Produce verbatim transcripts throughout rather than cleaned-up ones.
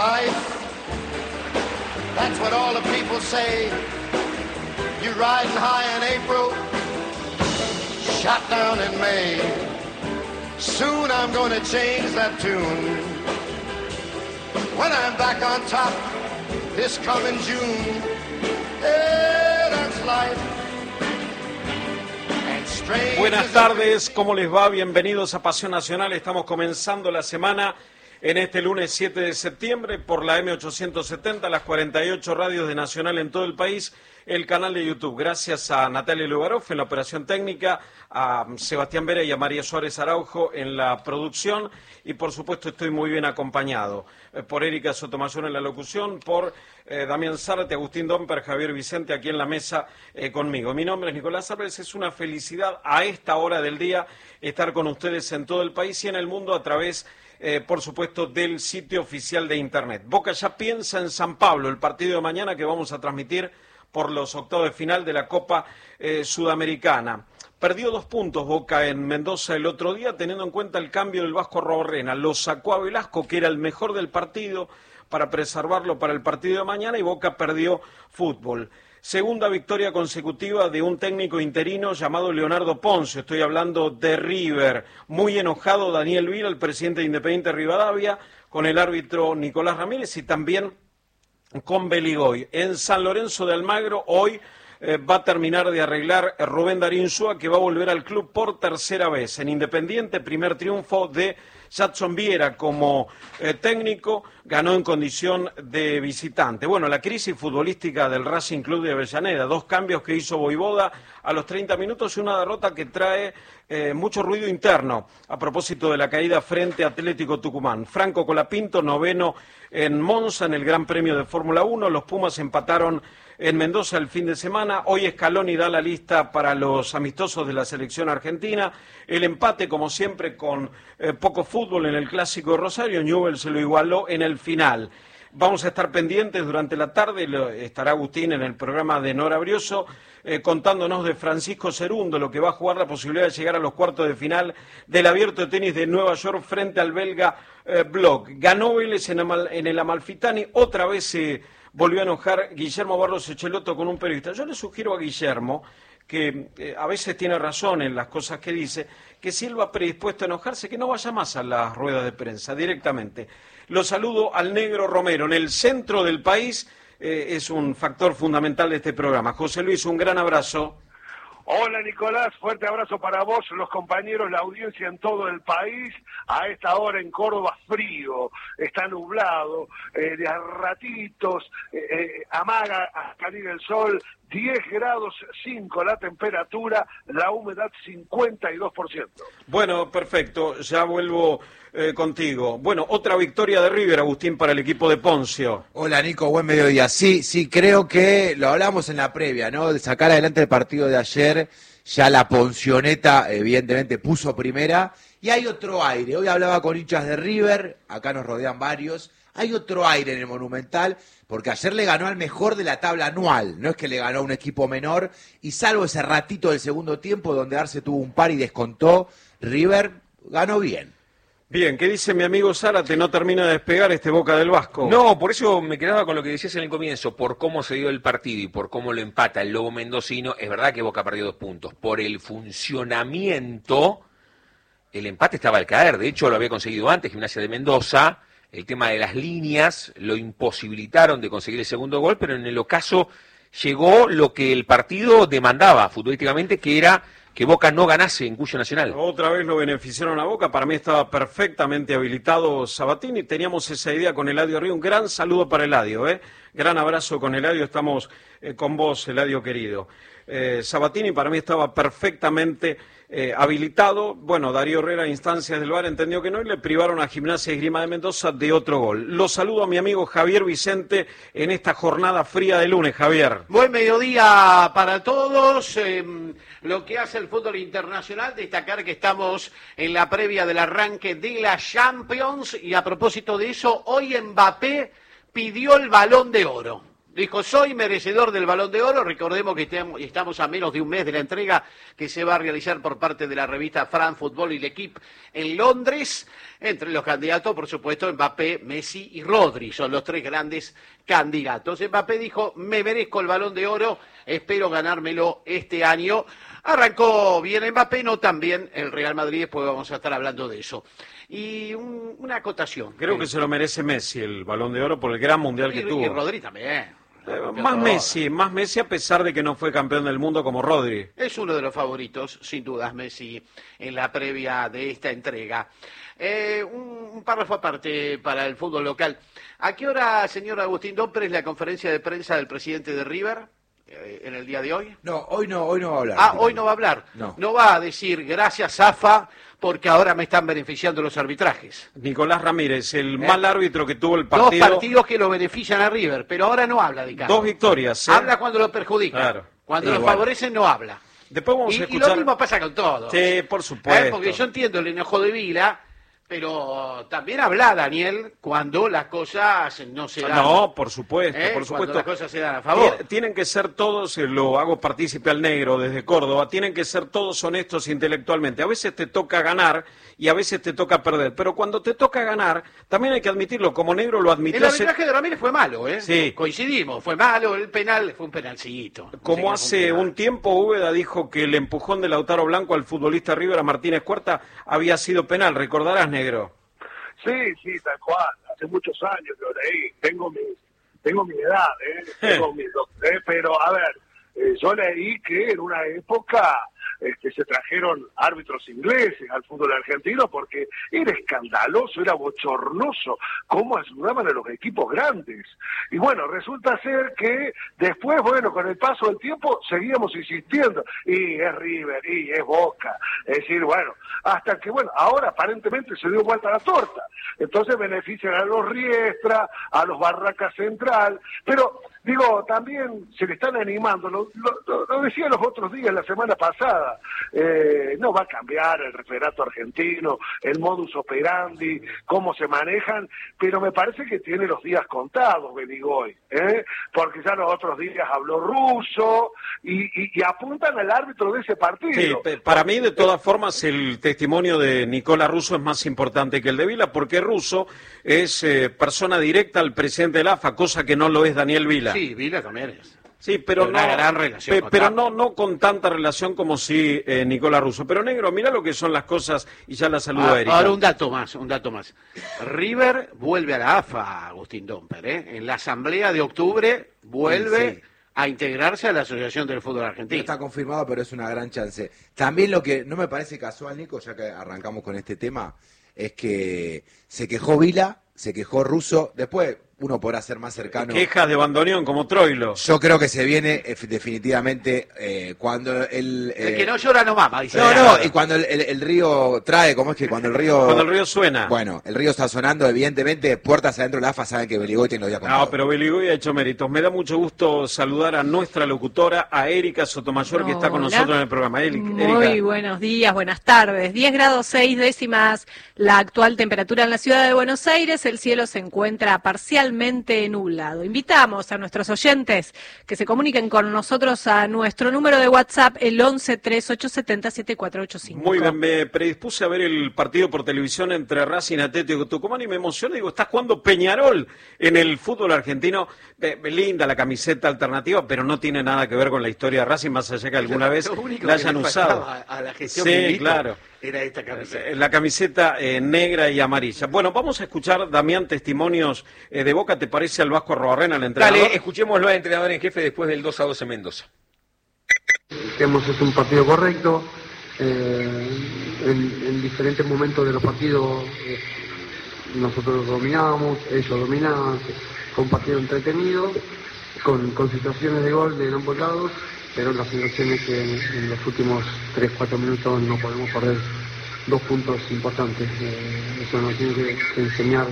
life. That's what all the people say. You riding high in April, shot down in May. Soon I'm gonna change that tune. When I'm back on top this coming June. Hey, that's life. And strange. Buenas tardes, ¿cómo les va? Bienvenidos a Pasión Nacional. Estamos comenzando la semana en este lunes siete de septiembre por la M ochocientos setenta, las cuarenta y ocho radios de Nacional en todo el país, el canal de YouTube. Gracias a Natalia Lugaroff en la operación técnica, a Sebastián Vera y a María Suárez Araujo en la producción y por supuesto estoy muy bien acompañado eh, por Erika Sotomayor en la locución, por eh, Damián Zárate, Agustín Domper, Javier Vicente aquí en la mesa eh, conmigo. Mi nombre es Nicolás Álvarez, es una felicidad a esta hora del día estar con ustedes en todo el país y en el mundo a través Eh, por supuesto, del sitio oficial de Internet. Boca ya piensa en San Pablo, el partido de mañana que vamos a transmitir por los octavos de final de la Copa eh, Sudamericana. Perdió dos puntos Boca en Mendoza el otro día, teniendo en cuenta el cambio del Vasco Arrobarrena. Lo sacó a Velasco, que era el mejor del partido, para preservarlo para el partido de mañana, y Boca perdió fútbol. Segunda victoria consecutiva de un técnico interino llamado Leonardo Ponce. Estoy hablando de River. Muy enojado Daniel Vila, el presidente de Independiente Rivadavia, con el árbitro Nicolás Ramírez y también con Beligoy. En San Lorenzo de Almagro hoy eh, va a terminar de arreglar Rubén Darín Súa, que va a volver al club por tercera vez. En Independiente, primer triunfo de Jadson Viera como eh, técnico, ganó en condición de visitante. Bueno, la crisis futbolística del Racing Club de Avellaneda, dos cambios que hizo Boivoda a los treinta minutos y una derrota que trae eh, mucho ruido interno a propósito de la caída frente a Atlético Tucumán. Franco Colapinto, noveno en Monza en el Gran Premio de Fórmula uno, los Pumas empataron en Mendoza el fin de semana. Hoy Scaloni da la lista para los amistosos de la selección argentina. El empate, como siempre, con eh, poco fútbol en el Clásico de Rosario. Newell's se lo igualó en el final. Vamos a estar pendientes durante la tarde. Estará Agustín en el programa de Nora Brioso eh, contándonos de Francisco Cerundo, lo que va a jugar la posibilidad de llegar a los cuartos de final del Abierto de Tenis de Nueva York frente al belga eh, Bloch. Ganó Vélez en, Amal, en el Amalfitani. Otra vez se eh, volvió a enojar Guillermo Barros Echelotto con un periodista. Yo le sugiero a Guillermo, que eh, a veces tiene razón en las cosas que dice, que si él va predispuesto a enojarse, que no vaya más a las ruedas de prensa directamente. Lo saludo al Negro Romero, en el centro del país, eh, es un factor fundamental de este programa. José Luis, un gran abrazo. Hola Nicolás, fuerte abrazo para vos, los compañeros, la audiencia en todo el país. A esta hora en Córdoba frío, está nublado, eh, de a ratitos, eh, eh, amaga a salir el sol, diez grados cinco la temperatura, la humedad cincuenta y dos por ciento. Bueno, perfecto, ya vuelvo eh, contigo. Bueno, otra victoria de River, Agustín, para el equipo de Poncio. Hola Nico, buen mediodía. Sí, sí, creo que lo hablamos en la previa, ¿no? De sacar adelante el partido de ayer, ya la Poncioneta evidentemente puso primera y hay otro aire. Hoy hablaba con hinchas de River, acá nos rodean varios. Hay otro aire en el Monumental, porque ayer le ganó al mejor de la tabla anual, no es que le ganó a un equipo menor, y salvo ese ratito del segundo tiempo donde Arce tuvo un par y descontó, River ganó bien. Bien, ¿qué dice mi amigo Zárate? No termina de despegar este Boca del Vasco. No, por eso me quedaba con lo que decías en el comienzo, por cómo se dio el partido y por cómo lo empata el Lobo Mendocino. Es verdad que Boca perdió dos puntos. Por el funcionamiento, el empate estaba al caer. De hecho, lo había conseguido antes Gimnasia de Mendoza. El tema de las líneas lo imposibilitaron de conseguir el segundo gol, pero en el ocaso llegó lo que el partido demandaba futbolísticamente, que era que Boca no ganase en Cuyo Nacional. Otra vez lo beneficiaron a Boca, para mí estaba perfectamente habilitado Sabatini, teníamos esa idea con Eladio Río, un gran saludo para Eladio, ¿eh? Gran abrazo con Eladio, estamos eh, con vos, Eladio querido. Eh, Sabatini para mí estaba perfectamente eh, habilitado. Bueno, Darío Herrera, instancias del V A R, entendió que no y le privaron a Gimnasia y Esgrima de Mendoza de otro gol. Lo saludo a mi amigo Javier Vicente en esta jornada fría de lunes. Javier. Buen mediodía para todos. Eh, lo que hace el fútbol internacional, destacar que estamos en la previa del arranque de la Champions y a propósito de eso, hoy Mbappé pidió el Balón de Oro. Dijo, soy merecedor del Balón de Oro. Recordemos que estamos a menos de un mes de la entrega que se va a realizar por parte de la revista France Football y L'Equipe en Londres. Entre los candidatos, por supuesto, Mbappé, Messi y Rodri. Son los tres grandes candidatos. Mbappé dijo, me merezco el Balón de Oro, espero ganármelo este año. Arrancó bien Mbappé, no tan bien el Real Madrid, después vamos a estar hablando de eso. Y un, una acotación. Creo que se lo merece Messi el Balón de Oro por el gran mundial que y, tuvo. Y Rodri también. Eh, más Messi, más Messi a pesar de que no fue campeón del mundo como Rodri. Es uno de los favoritos, sin dudas, Messi, en la previa de esta entrega. Eh, un, un párrafo aparte para el fútbol local. ¿A qué hora, señor Agustín Dompres, la conferencia de prensa del presidente de River eh, en el día de hoy? No, hoy no, hoy no va a hablar. Ah, hoy no va a hablar. No, no va a decir gracias, AFA, porque ahora me están beneficiando los arbitrajes. Nicolás Ramírez, el ¿Eh? mal árbitro que tuvo el partido. Dos partidos que lo benefician a River, pero ahora no habla de Carlos. Dos victorias. ¿eh? Habla cuando lo perjudica. Claro. Cuando Sí, lo bueno. favorecen no habla. Después vamos Y, a y escuchar. lo mismo pasa con todo. Sí, por supuesto. ¿Eh? Porque yo entiendo el enojo de Vila, pero también habla, Daniel, cuando las cosas no se dan. No, por supuesto, ¿Eh? por Cuando supuesto. las cosas se dan a favor. Tien- Tienen que ser todos, eh, lo hago partícipe al negro desde Córdoba, tienen que ser todos honestos intelectualmente. A veces te toca ganar y a veces te toca perder, pero cuando te toca ganar, también hay que admitirlo, como negro lo admitió El hace- arbitraje de Ramírez fue malo, ¿eh? Sí. Coincidimos, fue malo, el penal fue un penalcito. Como hace un tiempo Úbeda dijo que el empujón de Lautaro Blanco al futbolista River a Martínez Cuarta había sido penal, recordarás, negro. Sí, sí, tal cual. Hace muchos años que lo leí. Tengo mi, tengo mi edad, ¿eh? Tengo mi, eh, pero, a ver, eh, yo leí que en una época este, se trajeron árbitros ingleses al fútbol argentino porque era escandaloso, era bochornoso cómo ayudaban a los equipos grandes. Y bueno, resulta ser que después, bueno, con el paso del tiempo seguíamos insistiendo. Y es River, y es Boca. Es decir, bueno, hasta que, bueno, ahora aparentemente se dio vuelta la torta. Entonces benefician a los Riestra, a los Barracas Central, pero digo, también se le están animando, lo, lo, lo decía los otros días, la semana pasada, eh, no va a cambiar el referato argentino, el modus operandi, cómo se manejan, pero me parece que tiene los días contados, Benigoy, ¿eh? Porque ya los otros días habló ruso y, y, y apuntan al árbitro de ese partido. Sí, pe- para mí, de todas formas, el testimonio de Nicola Russo es más importante que el de Vila, porque Russo es eh, persona directa al presidente de la A F A, cosa que no lo es Daniel Vila. Sí, Vila también es. Sí, pero Una no, gran relación pe- con pero Tata. no, no con tanta relación como si eh, Nicola Russo. Pero negro, mira lo que son las cosas y ya la saludo Ah, a Erika. ahora un dato más, un dato más. River vuelve a la A F A, Agustín Domper, ¿eh? En la asamblea de octubre vuelve Sí, sí. a integrarse a la Asociación del Fútbol No Argentino. está confirmado, pero es una gran chance. También lo que no me parece casual, Nico, ya que arrancamos con este tema, es que se quejó Vila, se quejó Russo, después uno podrá ser más cercano. Quejas de bandoneón como Troilo. Yo creo que se viene eh, definitivamente eh, cuando el... El eh, que no llora no mama, dice. no, no, y cuando el, el- el río trae, ¿cómo es que cuando el río... Cuando el río suena. Bueno, el río está sonando, evidentemente, puertas adentro de la A F A saben que Beligoy tiene los días contados. No, pero Beligoy ha hecho méritos. Me da mucho gusto saludar a nuestra locutora, a Erika Sotomayor, que está con Hola. nosotros en el programa. Eli- Muy Erika. buenos días, buenas tardes. diez grados seis décimas la actual temperatura en la ciudad de Buenos Aires. El cielo se encuentra parcialmente nublado. Invitamos a nuestros oyentes que se comuniquen con nosotros a nuestro número de WhatsApp, el once tres ocho siete cero siete cuatro ocho cinco. Muy bien, me predispuse a ver el partido por televisión entre Racing, Atlético Tucumán y me emociona. Digo, está jugando Peñarol en el fútbol argentino. Eh, linda la camiseta alternativa, pero no tiene nada que ver con la historia de Racing, más allá que alguna vez Lo único la que hayan le usado. faltaba A la gestión Sí, Milito claro. Era esta camiseta. Eh, La camiseta eh, negra y amarilla. Bueno, vamos a escuchar, Damián, testimonios eh, de Boca. ¿Te parece al Vasco Arrobarrena, el entrenador? Dale, escuchémoslo al entrenador en jefe después del dos a dos en Mendoza. que hemos hecho un partido correcto. Eh, en, en diferentes momentos de los partidos eh, nosotros dominábamos, ellos dominaban. Fue un partido entretenido, con, con situaciones de gol de ambos lados, pero las situaciones que en, en los últimos tres cuatro minutos no podemos perder dos puntos importantes. Eh, eso nos tiene que, que enseñar,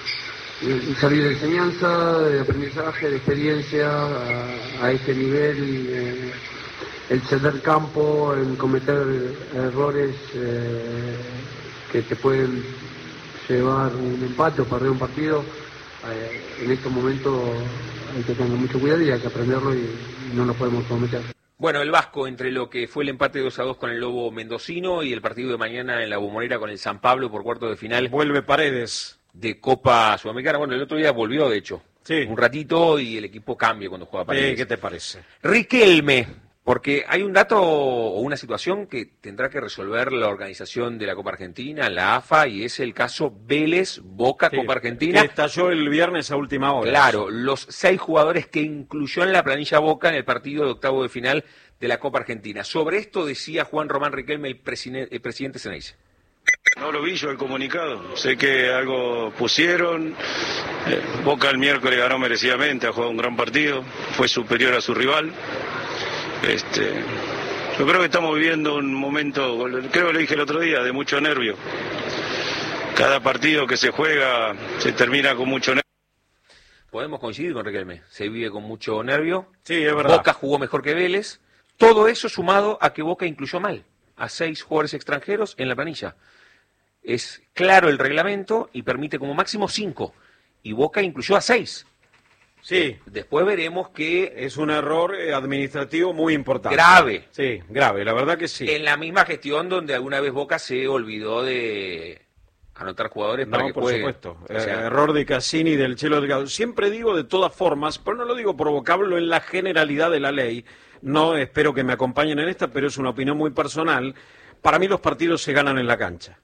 y salir de enseñanza, de aprendizaje, de experiencia a, a este nivel. Eh, el ceder campo, el cometer errores eh, que te pueden llevar un empate o perder un partido, eh, en estos momentos hay que tener mucho cuidado y hay que aprenderlo y, y no nos podemos cometer. Bueno, el Vasco, entre lo que fue el empate de dos a dos con el Lobo Mendocino y el partido de mañana en la Bombonera con el San Pablo por cuarto de final. Vuelve Paredes. De Copa Sudamericana. Bueno, el otro día volvió, de hecho. Sí. Un ratito y el equipo cambia cuando juega Paredes. Eh, ¿Qué te parece? Riquelme, porque hay un dato o una situación que tendrá que resolver la organización de la Copa Argentina, la A F A, y es el caso Vélez Boca Sí, Copa Argentina. que estalló el viernes a última hora. Claro, los seis jugadores que incluyó en la planilla Boca en el partido de octavo de final de la Copa Argentina. Sobre esto decía Juan Román Riquelme, el, presine, el presidente Ceneice. No lo vi yo el comunicado, sé que algo pusieron, eh, Boca el miércoles ganó merecidamente, ha jugado un gran partido, fue superior a su rival. Este, yo creo que estamos viviendo un momento, creo que lo dije el otro día, de mucho nervio. Cada partido que se juega se termina con mucho nervio. Podemos coincidir con Riquelme, se vive con mucho nervio. Sí, es verdad. Boca jugó mejor que Vélez, todo eso sumado a que Boca incluyó mal a seis jugadores extranjeros en la planilla. Es claro el reglamento y permite como máximo cinco. Y Boca incluyó a seis. Sí. Después veremos que... Es un error eh, administrativo muy importante. Grave. Sí, grave, la verdad que sí. En la misma gestión donde alguna vez Boca se olvidó de anotar jugadores para No, que por jueguen. supuesto. O sea, Eh, error de Cassini y del Chelo Delgado. Siempre digo de todas formas, pero no lo digo por vocablo en la generalidad de la ley. No espero que me acompañen en esta, pero es una opinión muy personal. Para mí los partidos se ganan en la cancha.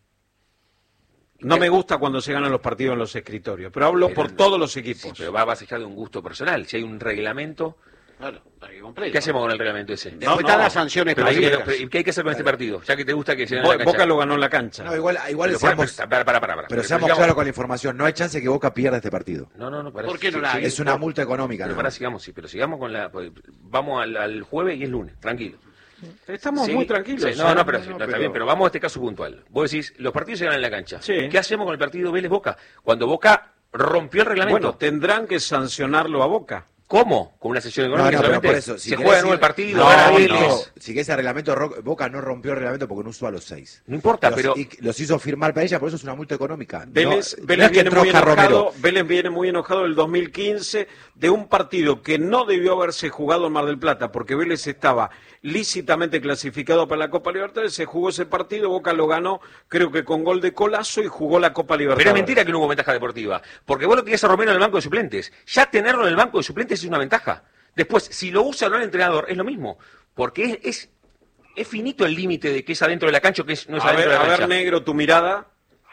No me gusta cuando se ganan los partidos en los escritorios, pero hablo pero por no, todos los equipos. Sí, pero va más allá de un gusto personal. Si hay un reglamento, Claro, para que complete. ¿qué hacemos con el reglamento ese? Después No, están no, las sanciones Pero hay que- específicas. pero ¿qué hay que hacer con este partido? Ya que te gusta que se gane Bo- en la cancha. Boca lo ganó en la cancha. No, igual, igual Pero, seamos, para, para, para, para, para. pero Pero seamos sigamos- claros con la información. No hay chance que Boca pierda este partido. No, no, no. Para, ¿Por qué no sí, la sí, hay? Es una multa económica, Pero ¿no? para, sigamos, sí, pero sigamos con la... pues, vamos al, al jueves y es lunes, tranquilo. Estamos Sí, muy tranquilos. sí, no, ¿eh? no, pero, no, está bien, pero vamos a este caso puntual. Vos decís, los partidos se ganan en la cancha. Sí. ¿Qué hacemos con el partido Vélez-Boca? Cuando Boca rompió el reglamento. Bueno, tendrán que sancionarlo a Boca. ¿Cómo? Con una sesión No, económica no, pero solamente. por eso. Si se querés juega de nuevo ir- el partido, No, gana no, Vélez. Si que ese reglamento, Ro- Boca no rompió el reglamento porque no usó a los seis. No importa, Los- pero... y los hizo firmar para ella, por eso es una multa económica. Vélez, no, Vélez no es que viene muy Troja enojado, Romero. Vélez viene muy enojado del dos mil quince de un partido que no debió haberse jugado en Mar del Plata porque Vélez estaba lícitamente clasificado para la Copa Libertadores, se jugó ese partido, Boca lo ganó creo que con gol de Colazo y jugó la Copa Libertadores. Pero es mentira que no hubo ventaja deportiva. Porque vos lo querías a Romero en el banco de suplentes. Ya tenerlo en el banco de suplentes es una ventaja. Después, si lo usa o no el entrenador, es lo mismo. Porque es, es, es finito el límite de que es adentro de la cancha o que es, no es A adentro ver, de a la cancha. ver, Negro, tu mirada.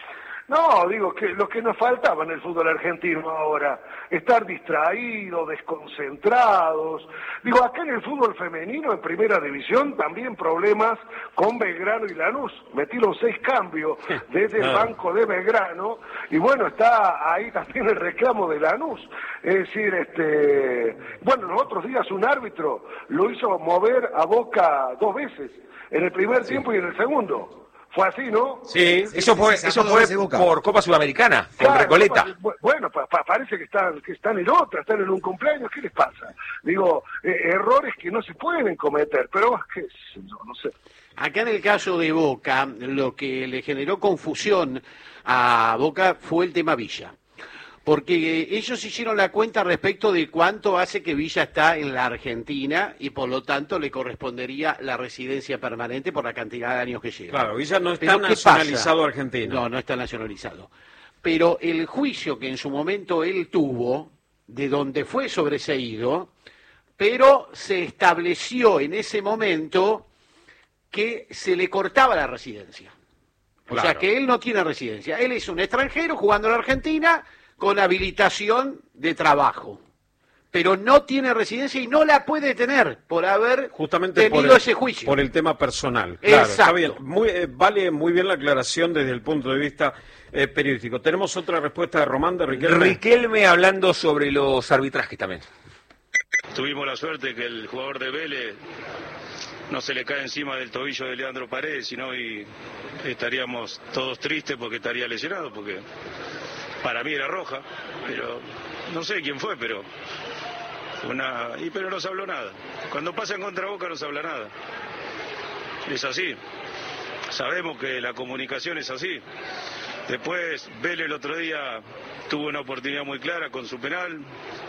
No, digo que lo que nos faltaba en el fútbol argentino ahora, estar distraídos, desconcentrados. Digo, acá en el fútbol femenino, en primera división, también problemas con Belgrano y Lanús. Metieron seis cambios desde el banco de Belgrano y bueno, está ahí también el reclamo de Lanús. Es decir, este, bueno, los otros días un árbitro lo hizo mover a Boca dos veces, en el primer tiempo y en el segundo. Fue así, ¿no? Sí, Eso fue, Sí, se eso sacó fue dos veces Boca. por Copa Sudamericana, con Claro, Recoleta. pa- bueno, pa- pa- parece que están, que están en otra, están en un cumpleaños, ¿qué les pasa? Digo, eh, errores que no se pueden cometer, pero qué sé yo, no sé. Acá en el caso de Boca, lo que le generó confusión a Boca fue el tema Villa. Porque ellos hicieron la cuenta respecto de cuánto hace que Villa está en la Argentina y por lo tanto le correspondería la residencia permanente por la cantidad de años que lleva. Claro, Villa no está Pero ¿qué nacionalizado pasa? argentino. No, no está nacionalizado. Pero el juicio que en su momento él tuvo, de donde fue sobreseído, pero se estableció en ese momento que se le cortaba la residencia. O sea, Claro. que él no tiene residencia. Él es un extranjero jugando en la Argentina con habilitación de trabajo. Pero no tiene residencia y no la puede tener por haber Justamente tenido por el, ese juicio. por el tema personal. Claro, está Exacto. bien. Muy, eh, vale muy bien la aclaración desde el punto de vista eh, periodístico. Tenemos otra respuesta de Román de Riquelme. Riquelme hablando sobre los arbitrajes también. Tuvimos la suerte que el jugador de Vélez no se le cae encima del tobillo de Leandro Paredes, sino y estaríamos todos tristes porque estaría lesionado, porque para mí era roja, pero no sé quién fue, pero una y pero no se habló nada. Cuando pasa en contra Boca no se habla nada. Es así. Sabemos que la comunicación es así. Después Vélez el otro día tuvo una oportunidad muy clara con su penal.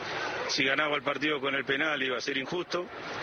Si ganaba el partido con el penal iba a ser injusto.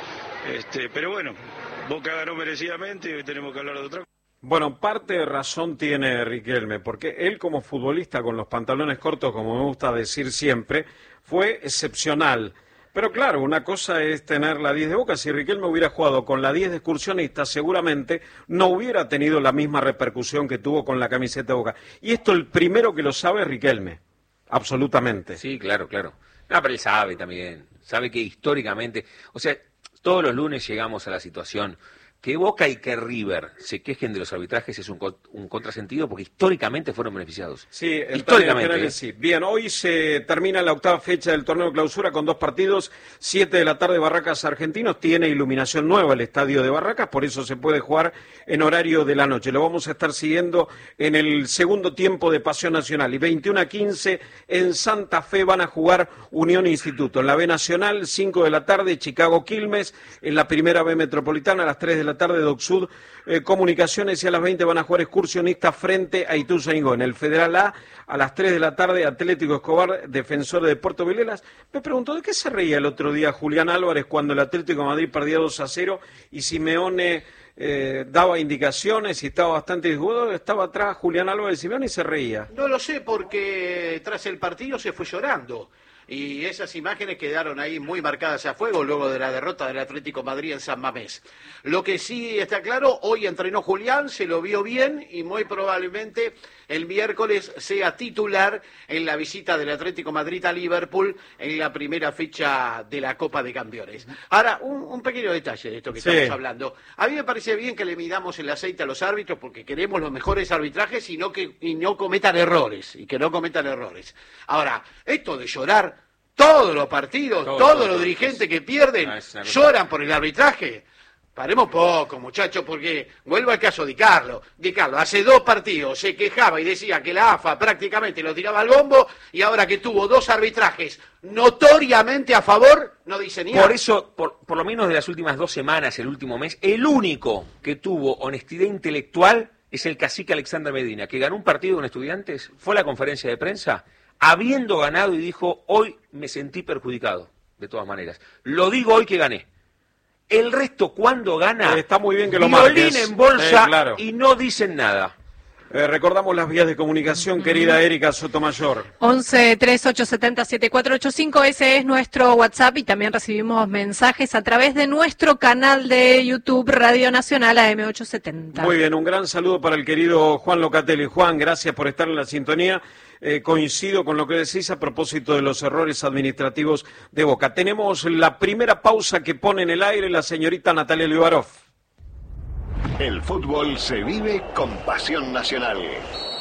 Este, pero bueno, Boca ganó merecidamente y hoy tenemos que hablar de otra cosa. Bueno, parte de razón tiene Riquelme, porque él como futbolista con los pantalones cortos, como me gusta decir siempre, fue excepcional. Pero claro, una cosa es tener la diez de Boca. Si Riquelme hubiera jugado con la diez de Excursionista, seguramente no hubiera tenido la misma repercusión que tuvo con la camiseta de Boca. Y esto el primero que lo sabe es Riquelme, absolutamente. Sí, claro, claro. No, pero él sabe también, sabe que históricamente, o sea, todos los lunes llegamos a la situación que Boca y que River se quejen de los arbitrajes es un, un contrasentido porque históricamente fueron beneficiados. Sí, históricamente. Sí. Bien, hoy se termina la octava fecha del torneo de clausura con dos partidos, siete de la tarde Barracas Argentinos, tiene iluminación nueva el estadio de Barracas, por eso se puede jugar en horario de la noche. Lo vamos a estar siguiendo en el segundo tiempo de Pasión Nacional y veintiuno a quince en Santa Fe van a jugar Unión e Instituto. En la B Nacional, cinco de la tarde, Chicago Quilmes, en la primera B Metropolitana a las tres de la tarde Doc Sud eh, Comunicaciones y a las veinte van a jugar Excursionistas frente a Ituzaingó. En el Federal A, a las tres de la tarde, Atlético Escobar, Defensor de Puerto Vilelas. Me pregunto, ¿de qué se reía el otro día Julián Álvarez cuando el Atlético de Madrid perdía dos a cero y Simeone eh, daba indicaciones y estaba bastante disgustado? Estaba atrás Julián Álvarez de Simeone y se reía. No lo sé, porque tras el partido se fue llorando. Y esas imágenes quedaron ahí muy marcadas a fuego luego de la derrota del Atlético de Madrid en San Mamés. Lo que sí está claro, hoy entrenó Julián, se lo vio bien y muy probablemente el miércoles sea titular en la visita del Atlético de Madrid a Liverpool en la primera fecha de la Copa de Campeones. Ahora, un, un pequeño detalle de esto que sí. estamos hablando. A mí me parece bien que le midamos el aceite a los árbitros porque queremos los mejores arbitrajes y no, que, y no cometan errores, y que no cometan errores. Ahora, esto de llorar todos los partidos, todo, todos todo, los todo, dirigentes es, que pierden, no, lloran por el arbitraje. Paremos poco, muchachos, porque vuelvo al caso de Carlos. Di Carlos, hace dos partidos se quejaba y decía que la A F A prácticamente lo tiraba al bombo y ahora que tuvo dos arbitrajes notoriamente a favor, no dice ni nada. Por eso, por, por lo menos de las últimas dos semanas, el último mes, el único que tuvo honestidad intelectual es el cacique Alexander Medina, que ganó un partido con Estudiantes, fue a la conferencia de prensa, habiendo ganado y dijo, hoy me sentí perjudicado, de todas maneras. Lo digo hoy que gané. El resto, cuando gana, eh, está muy bien que lo violín marques. en bolsa eh, claro. y no dicen nada. Eh, recordamos las vías de comunicación, querida Erika Sotomayor. once, treinta y ocho, setenta, setenta y cuatro ochenta y cinco, ese es nuestro WhatsApp y también recibimos mensajes a través de nuestro canal de YouTube Radio Nacional A M ochocientos setenta. Muy bien, un gran saludo para el querido Juan Locatelli. Juan, gracias por estar en la sintonía. Eh, coincido con lo que decís a propósito de los errores administrativos de Boca. Tenemos la primera pausa que pone en el aire la señorita Natalia Libarov. El fútbol se vive con Pasión Nacional.